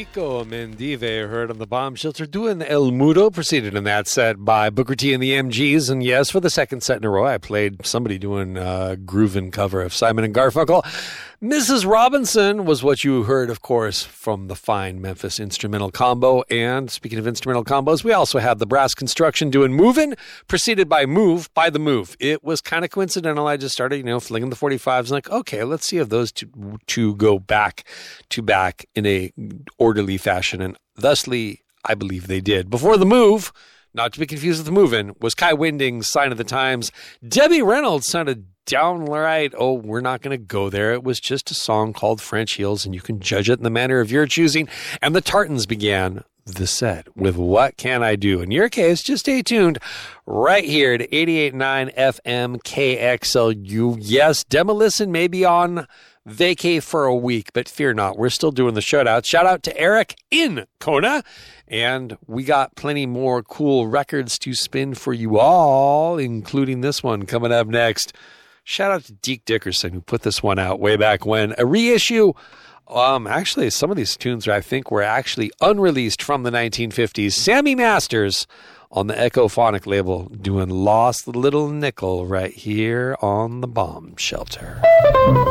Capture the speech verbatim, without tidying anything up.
Chico Mendive heard on the Bomb Shelter doing El Mudo, preceded in that set by Booker T and the M Gs. And yes, for the second set in a row, I played somebody doing a groovin' cover of Simon and Garfunkel. Missus Robinson was what you heard, of course, from the fine Memphis Instrumental Combo. And speaking of instrumental combos, we also had the Brass Construction doing Movin', preceded by Move by The Move. It was kind of coincidental. I just started, you know, flinging the forty-fives and like, okay, let's see if those two, two go back to back in a orderly fashion. And thusly, I believe they did. Before The Move, not to be confused with The Move-In, was Kai Winding's Sign of the Times. Debbie Reynolds sounded downright, oh, we're not going to go there. It was just a song called French Heels, and you can judge it in the manner of your choosing. And the Tartans began the set with What Can I Do? In your case, just stay tuned right here to eighty-eight point nine F M K X L U. Yes, Demolisten may be on vacay for a week, but fear not, we're still doing the shout out. Shout out to Eric in Kona. And we got plenty more cool records to spin for you all, including this one coming up next. Shout out to Deke Dickerson, who put this one out way back when. A reissue. Um, actually, some of these tunes, I think, were actually unreleased from the nineteen fifties. Sammy Masters on the Echophonic label doing Lost Little Nickel right here on the Bomb Shelter.